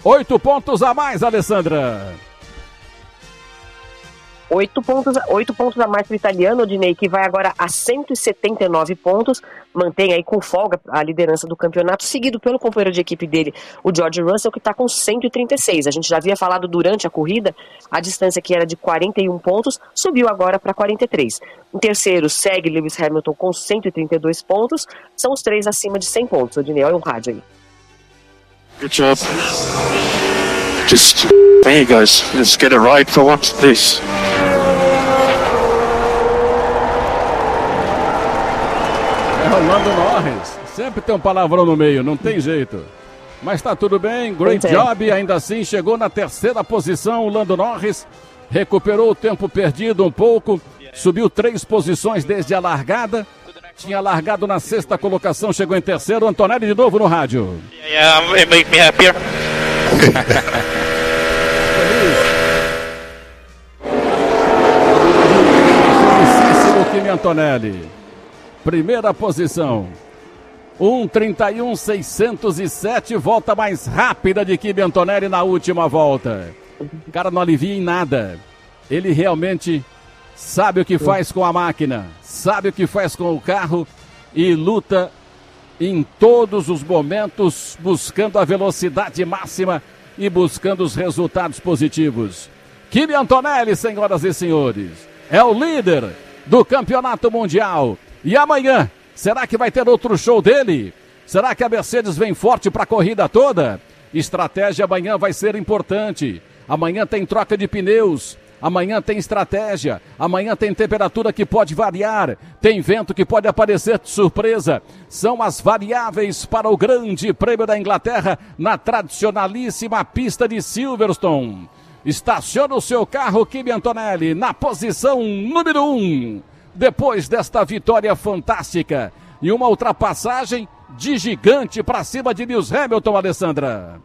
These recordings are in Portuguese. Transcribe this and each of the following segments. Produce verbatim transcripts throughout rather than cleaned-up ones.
Oito pontos a mais, Alessandra. Oito pontos, oito pontos a mais para o italiano, Odinei, que vai agora a cento e setenta e nove pontos, mantém aí com folga a liderança do campeonato, seguido pelo companheiro de equipe dele, o George Russell, que está com cento e trinta e seis. A gente já havia falado durante a corrida, a distância que era de quarenta e um pontos, subiu agora para quarenta e três. Em terceiro, segue Lewis Hamilton com cento e trinta e dois pontos, são os três acima de cem pontos, Odinei, olha o rádio aí. Good job. Just, there you guys, let's get it right for once, please. É o Lando Norris, sempre tem um palavrão no meio, não tem jeito. Mas tá tudo bem, great job, ainda assim chegou na terceira posição o Lando Norris, recuperou o tempo perdido um pouco, subiu três posições desde a largada, tinha largado na sexta colocação, chegou em terceiro, Antonelli de novo no rádio. Yeah, it made me happier. Felicíssimo Kimi Antonelli. Primeira posição. um trinta e um seiscentos e sete, volta mais rápida de Kimi Antonelli na última volta. O cara não alivia em nada. Ele realmente sabe o que faz com a máquina, sabe o que faz com o carro e luta em todos os momentos, buscando a velocidade máxima e buscando os resultados positivos. Kimi Antonelli, senhoras e senhores, é o líder do Campeonato Mundial. E amanhã, será que vai ter outro show dele? Será que a Mercedes vem forte para a corrida toda? Estratégia amanhã vai ser importante. Amanhã tem troca de pneus. Amanhã tem estratégia, amanhã tem temperatura que pode variar, tem vento que pode aparecer de surpresa. São as variáveis para o Grande Prêmio da Inglaterra na tradicionalíssima pista de Silverstone. Estaciona o seu carro, Kimi Antonelli, na posição número um. Depois desta vitória fantástica e uma ultrapassagem de gigante para cima de Lewis Hamilton, Alessandra.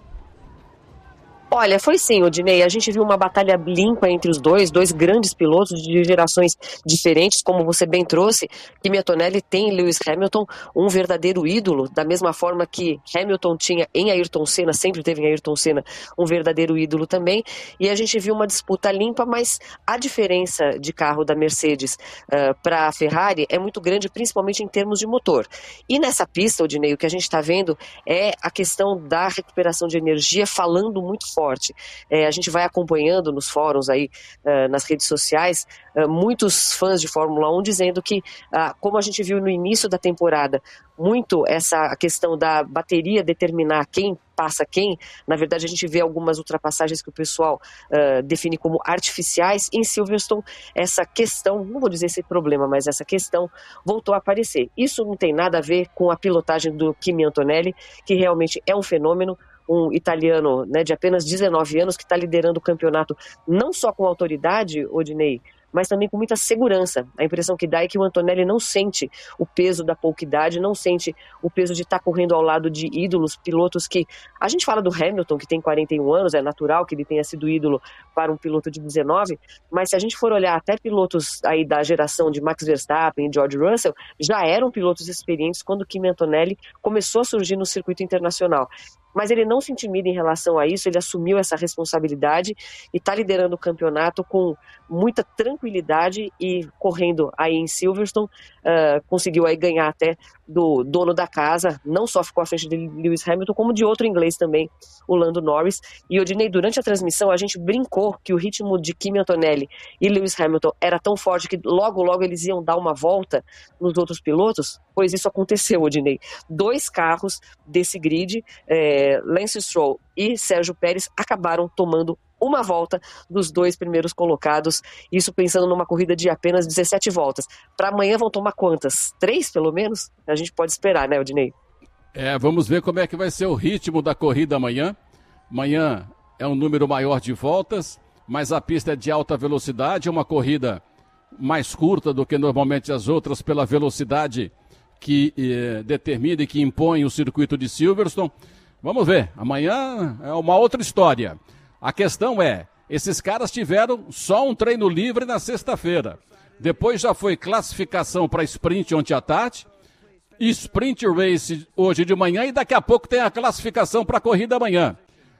Olha, foi sim, Odinei, a gente viu uma batalha limpa entre os dois, dois grandes pilotos de gerações diferentes, como você bem trouxe. Kimi Antonelli tem Lewis Hamilton, um verdadeiro ídolo, da mesma forma que Hamilton tinha em Ayrton Senna, sempre teve em Ayrton Senna um verdadeiro ídolo também, e a gente viu uma disputa limpa, mas a diferença de carro da Mercedes uh, para a Ferrari é muito grande, principalmente em termos de motor. E nessa pista, Odinei, o que a gente está vendo é a questão da recuperação de energia falando muito forte. É, a gente vai acompanhando nos fóruns aí, uh, nas redes sociais, uh, muitos fãs de Fórmula um dizendo que, uh, como a gente viu no início da temporada, muito essa questão da bateria determinar quem passa quem, na verdade a gente vê algumas ultrapassagens que o pessoal uh, define como artificiais. Em Silverstone, essa questão, não vou dizer esse problema, mas essa questão voltou a aparecer. Isso não tem nada a ver com a pilotagem do Kimi Antonelli, que realmente é um fenômeno, um italiano, né, de apenas dezenove anos que está liderando o campeonato não só com autoridade, Odinei, mas também com muita segurança. A impressão que dá é que o Antonelli não sente o peso da pouca idade, não sente o peso de estar correndo ao lado de ídolos, pilotos que... A gente fala do Hamilton, que tem quarenta e um anos, é natural que ele tenha sido ídolo para um piloto de dezenove, mas se a gente for olhar até pilotos aí da geração de Max Verstappen e George Russell, já eram pilotos experientes quando o Kimi Antonelli começou a surgir no circuito internacional. Mas ele não se intimida em relação a isso, ele assumiu essa responsabilidade e está liderando o campeonato com muita tranquilidade e correndo aí em Silverstone, uh, conseguiu aí ganhar até do dono da casa, não só ficou à frente de Lewis Hamilton, como de outro inglês também, o Lando Norris. E Odinei, durante a transmissão a gente brincou que o ritmo de Kimi Antonelli e Lewis Hamilton era tão forte que logo logo eles iam dar uma volta nos outros pilotos, pois isso aconteceu, Odinei. Dois carros desse grid, é, Lance Stroll e Sérgio Pérez, acabaram tomando uma volta dos dois primeiros colocados, isso pensando numa corrida de apenas dezessete voltas. Para amanhã vão tomar quantas? Três, pelo menos? A gente pode esperar, né, Odinei? É, vamos ver como é que vai ser o ritmo da corrida amanhã. Amanhã é um número maior de voltas, mas a pista é de alta velocidade, é uma corrida mais curta do que normalmente as outras pela velocidade que eh, determina e que impõe o circuito de Silverstone. Vamos ver, amanhã é uma outra história. A questão é, esses caras tiveram só um treino livre na sexta-feira. Depois já foi classificação para sprint ontem à tarde, sprint race hoje de manhã e daqui a pouco tem a classificação para a corrida amanhã.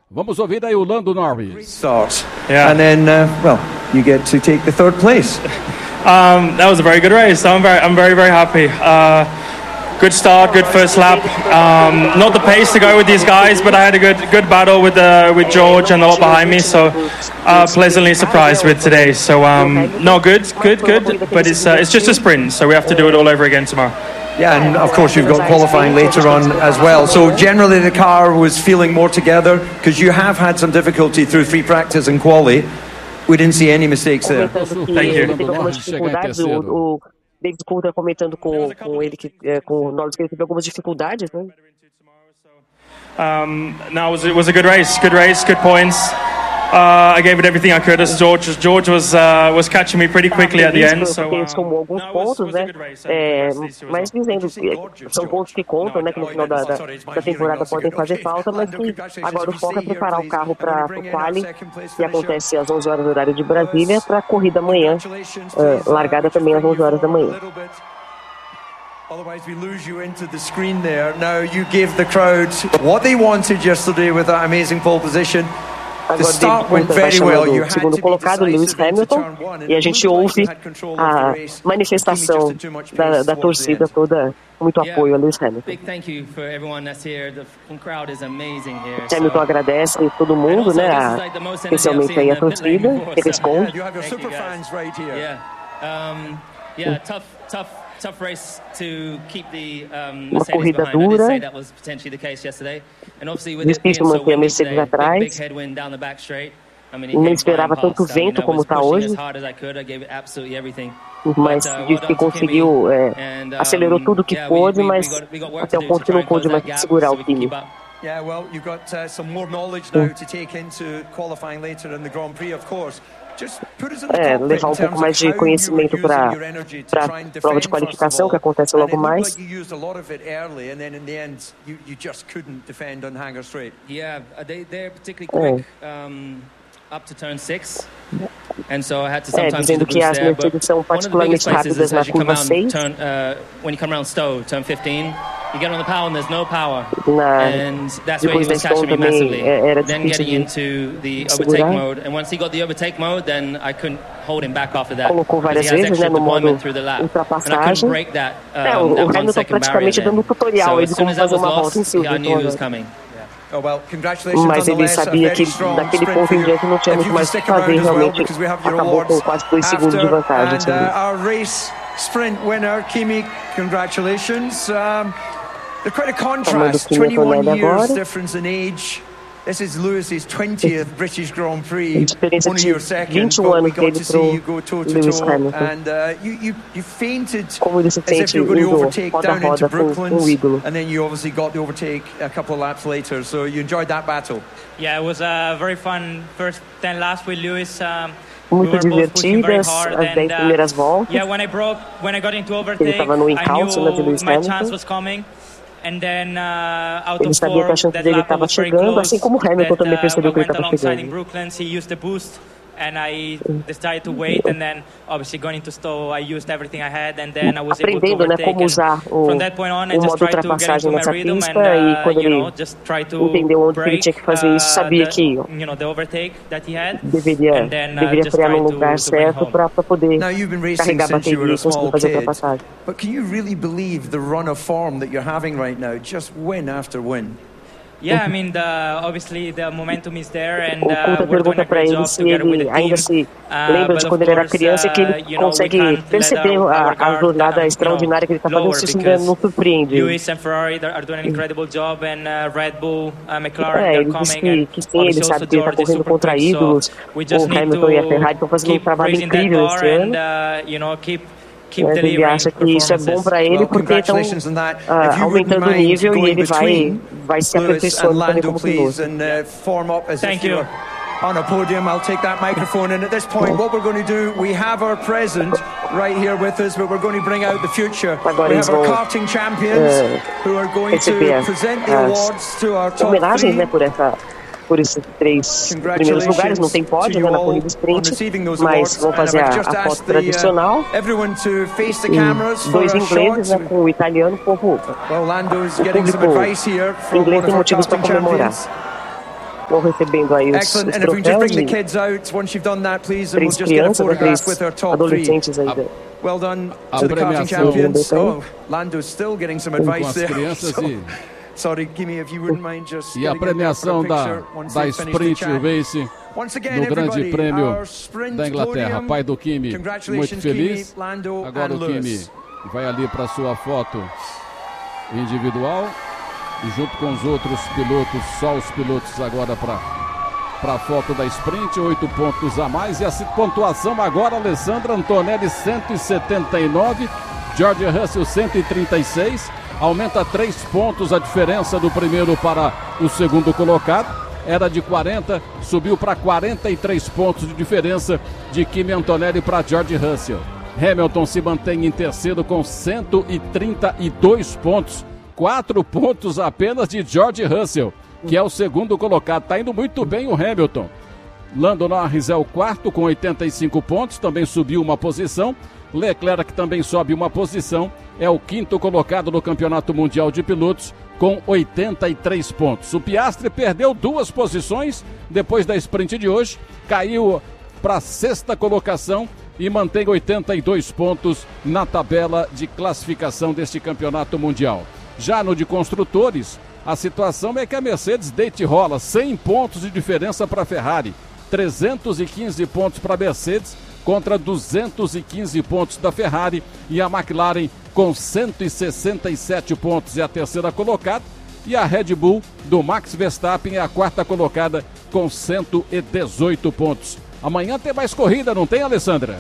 Vamos ouvir aí o Lando Norris. Start. Yeah. And then, uh, well, you get to take the third place. Um, that was a very good race. I'm very, I'm very, very happy. Uh, good start, good first lap. Um, not the pace to go with these guys, but I had a good, good battle with uh, with George and a lot behind me. So, uh, pleasantly surprised with today. So, um, no, good, good, good. But it's uh, it's just a sprint, so we have to do it all over again tomorrow. Yeah, and of course you've got qualifying later on as well. So generally the car was feeling more together because you have had some difficulty through free practice and quali. We didn't see any mistakes there. Thank you. O David Coulter comentando com, com ele que com o Norris que ele teve algumas dificuldades, né? Um, no, it was, it was a good race. Good race. Good points. Uh, I gave it everything I could. As George, George was uh, was catching me pretty quickly at the end. So, ele somou alguns pontos, né? É, mas dizendo que são pontos que contam, né? Que no final da, da, da temporada podem fazer falta, mas que agora o foco é preparar o carro para o quali, que acontece às onze horas do horário de Brasília, para a corrida amanhã, uh, largada também às onze horas da manhã. Otherwise we lose you into the screen there. Now you give the crowd what they wanted yesterday with that amazing pole position. Agora o David vai chamando o segundo colocado, Lewis Hamilton, e a gente ouve a manifestação da, da torcida toda, muito apoio a Lewis Hamilton. Hamilton agradece a todo mundo, né, a, especialmente aí a torcida, que responde. Tough race to keep the um, Uma corrida dura, difícil manter a Mercedes atrás, não esperava tanto vento como está hoje, mas disse que conseguiu, é, acelerou tudo que pôde, mas até o ponto que não pôde mais segurar o time. Yeah, well, you've got uh, some more knowledge now to take into qualifying later in the Grand Prix, of course. É, levar um pouco mais de conhecimento para a prova de qualificação, que acontece logo mais. É, dizendo que as Mercedes são particularmente rápidas na curva seis. Na, depois da Stone também era difícil de segurar. Colocou várias vezes, né, no modo ultrapassagem. É, o, o Hamilton praticamente dando um tutorial de como fazer uma volta em Silverstone. Mas ele sabia que daquele ponto em diante não tinha muito mais o que fazer, realmente acabou com quase dois segundos de vantagem. Sprint winner, Kimi, congratulations. Um, there's quite a contrast, twenty-one years difference in age. This is Lewis's twentieth British Grand Prix, only your second, but we got to see you go toe-to-toe, and uh, you, you, you fainted as if you were going to overtake down into Brooklands, and then you obviously got the overtake a couple of laps later, so you enjoyed that battle. Yeah, it was a very fun first ten laps with Lewis. Um, Muito divertidas as dez primeiras voltas. Yeah, when I broke, when I got into overtake, ele estava no encalço, né, de Lewis Hamilton. Ele sabia que a chance dele estava chegando, assim como o Hamilton também percebeu que ele estava chegando. And I decided to wait, and then obviously going into stall, I used everything I had, and then I was able to overtake. Né, como usar o, from that point on, I o just modo tried to get into my rhythm, and uh, e quando you know, ele just try to entendeu onde ele tinha que fazer isso, sabia the, que you know, the overtake that he had, deveria, and then, uh, deveria frear no lugar certo para poder carregar a bateria e conseguir fazer a ultrapassagem. But can you really believe the run of form that you're having right now, just win after win? Yeah, I mean, the, obviously the momentum is there, and o Coulter pergunta para ele se ele ainda se lembra de quando ele era criança, que ele consegue perceber a, a jornada extraordinária que ele está fazendo, se isso ainda não surpreende. Lewis and Ferrari are doing an incredible job, and uh, Red Bull, uh, McLaren, é, ele disse que, que sim, ele sabe que ele está correndo contra ídolos. O Hamilton e a Ferrari estão fazendo um trabalho incrível esse ano. Mas ele acha que isso é bom para ele porque estão uh, aumentando o nível e ele vai, vai se aperfeiçoando também como piloto. Thank you. On a podium, I'll take that microphone, and at this point what we're going to do, we have our present right here with us, but we're going to bring out the future. Agora we have our karting champions uh, who are going to present the awards to our top homenagens, three. Né, por essa por esses três primeiros lugares, não tem pódio, né, na corrida sprint, mas vão fazer a, a foto tradicional. E dois ingleses, né, com o italiano, o povo, o público inglês tem motivos para comemorar. Vão recebendo aí os, os troféus de três crianças, né, três adolescentes aí. Well done a to the karting champions. Oh, Lando's still getting some advice there. So, e, sorry, Kimi, if you wouldn't mind just e a premiação da, da Sprint Race no Grande Prêmio da Inglaterra. Pai do Kimi, muito feliz. Agora o Kimi vai ali para sua foto individual e junto com os outros pilotos, só os pilotos agora para para a foto da Sprint, oito pontos a mais. E a pontuação agora, Alessandra Antonelli cento e setenta e nove, George Russell cento e trinta e seis, aumenta três pontos a diferença do primeiro para o segundo colocado, era de quarenta, subiu para quarenta e três pontos de diferença de Kimi Antonelli para George Russell. Hamilton se mantém em terceiro com cento e trinta e dois pontos, quatro pontos apenas de George Russell, que é o segundo colocado. Está indo muito bem o Hamilton. Lando Norris é o quarto com oitenta e cinco pontos, também subiu uma posição. Leclerc também sobe uma posição, é o quinto colocado no Campeonato Mundial de Pilotos com oitenta e três pontos. O Piastri perdeu duas posições depois da sprint de hoje, caiu para a sexta colocação e mantém oitenta e dois pontos na tabela de classificação deste Campeonato Mundial. Já no de construtores, a situação é que a Mercedes deita e rola, cem pontos de diferença para a Ferrari, trezentos e quinze pontos para a Mercedes contra duzentos e quinze pontos da Ferrari, e a McLaren com cento e sessenta e sete pontos é a terceira colocada, e a Red Bull do Max Verstappen é a quarta colocada com cento e dezoito pontos. Amanhã tem mais corrida, não tem, Alessandra?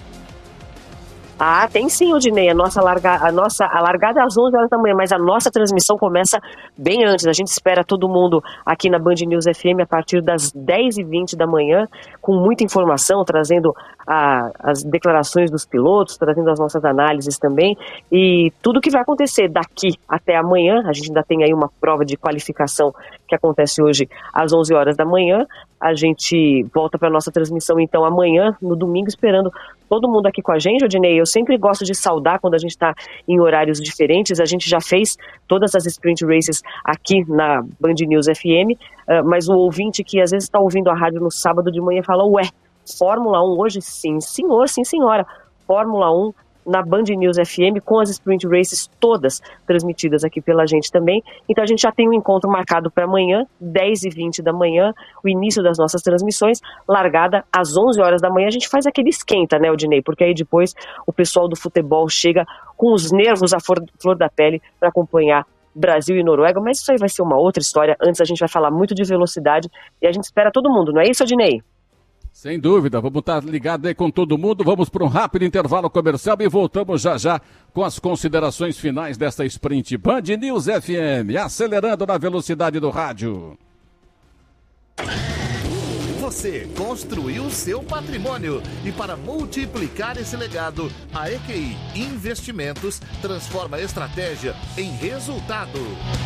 Ah, tem sim, Odinei. A nossa, larga, a nossa a largada é às onze horas da manhã, mas a nossa transmissão começa bem antes. A gente espera todo mundo aqui na Band News F M a partir das dez e vinte da manhã, com muita informação, trazendo a, as declarações dos pilotos, trazendo as nossas análises também. E tudo que vai acontecer daqui até amanhã, a gente ainda tem aí uma prova de qualificação que acontece hoje às onze horas da manhã. A gente volta para a nossa transmissão, então, amanhã, no domingo, esperando todo mundo aqui com a gente, Odinei. Eu sempre gosto de saudar quando a gente está em horários diferentes. A gente já fez todas as sprint races aqui na Band News F M, uh, mas o ouvinte que às vezes está ouvindo a rádio no sábado de manhã fala, ué, Fórmula um hoje? Sim, senhor, sim, senhora. Fórmula um na Band News F M, com as sprint races todas transmitidas aqui pela gente também. Então a gente já tem um encontro marcado para amanhã, dez e vinte da manhã, o início das nossas transmissões, largada às onze horas da manhã. A gente faz aquele esquenta, né, Odinei? Porque aí depois o pessoal do futebol chega com os nervos à flor, flor da pele para acompanhar Brasil e Noruega, mas isso aí vai ser uma outra história. Antes a gente vai falar muito de velocidade e a gente espera todo mundo, não é isso, Odinei? Sem dúvida, vamos estar ligados aí com todo mundo, vamos para um rápido intervalo comercial e voltamos já já com as considerações finais desta sprint. Band News F M, acelerando na velocidade do rádio. Você construiu seu patrimônio e para multiplicar esse legado, a E Q I Investimentos transforma a estratégia em resultado.